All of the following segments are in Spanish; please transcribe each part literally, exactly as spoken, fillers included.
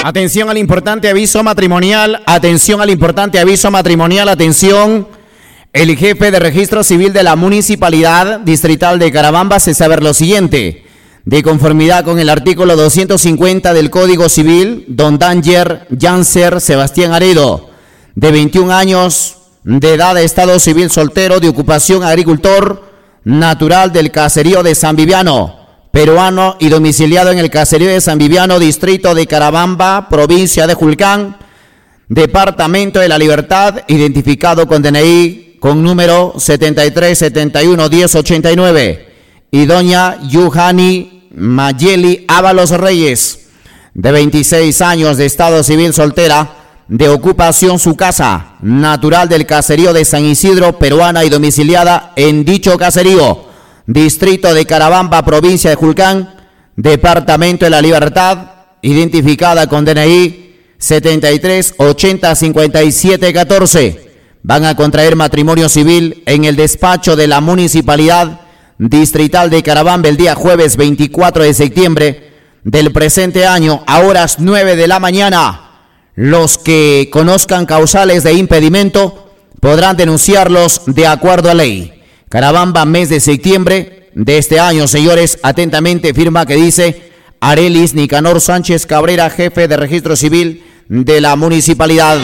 Atención al importante aviso matrimonial, atención al importante aviso matrimonial, atención. El jefe de registro civil de la Municipalidad Distrital de Carabamba hace saber lo siguiente. De conformidad con el artículo doscientos cincuenta del Código Civil, don Danger Janser Sebastián Aredo, de veintiún años de edad, de estado civil, soltero, de ocupación agricultor, natural del caserío de San Viviano, peruano y domiciliado en el caserío de San Viviano, distrito de Carabamba, provincia de Julcán, departamento de La Libertad, identificado con D N I con número setenta y tres setenta y uno diez ochenta y nueve, y doña Yuhani Mayeli Ábalos Reyes, de veintiséis años, de estado civil, soltera, de ocupación su casa, natural del caserío de San Isidro, peruana y domiciliada en dicho caserío, distrito de Carabamba, provincia de Julcán, departamento de La Libertad, identificada con D N I setenta y tres ochenta cincuenta y siete catorce. Van a contraer matrimonio civil en el despacho de la Municipalidad Distrital de Carabamba el día jueves veinticuatro de septiembre del presente año a horas nueve de la mañana. Los que conozcan causales de impedimento podrán denunciarlos de acuerdo a ley. Carabamba, mes de septiembre de este año, señores, atentamente firma que dice Arelis Nicanor Sánchez Cabrera, jefe de registro civil de la municipalidad.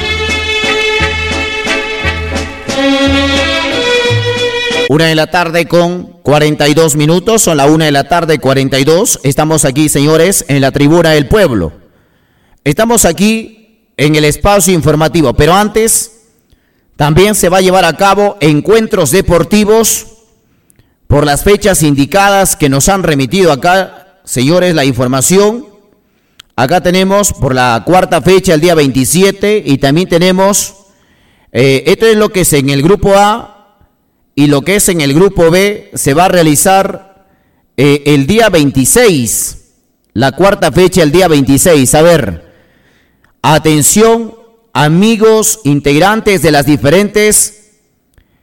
Una de la tarde con cuarenta y dos minutos, son la una de la tarde cuarenta y dos. Estamos aquí, señores, en la tribuna del pueblo. Estamos aquí en el espacio informativo, pero antes también se va a llevar a cabo encuentros deportivos por las fechas indicadas que nos han remitido acá, señores, la información. Acá tenemos por la cuarta fecha el día veintisiete y también tenemos, eh, esto es lo que es en el grupo A y lo que es en el grupo B, se va a realizar eh, el día veintiséis, la cuarta fecha el día veintiséis. A ver, atención, amigos integrantes de las diferentes